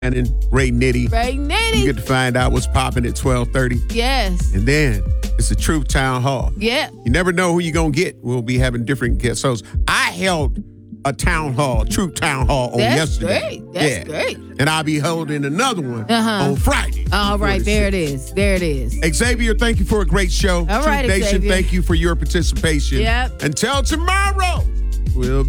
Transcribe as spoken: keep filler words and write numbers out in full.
and Ray Nitty. Ray Nitty. You get to find out what's popping at twelve thirty. Yes. And then it's a Truth Town Hall. Yeah. You never know who you're going to get. We'll be having different guest hosts. I held a town hall, Truth Town Hall on That's yesterday. great. That's yeah. great. And I'll be holding another one Uh-huh. on Friday. All right, there it is. There it is. Xavier, thank you for a great show. All Truth right, Nation, Xavier. thank you for your participation. Yep. Until tomorrow, we'll be